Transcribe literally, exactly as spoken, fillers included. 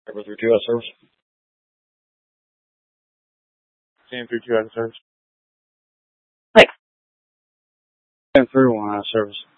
Server three two out of service. Sam three two out of service. Sam three one out of service.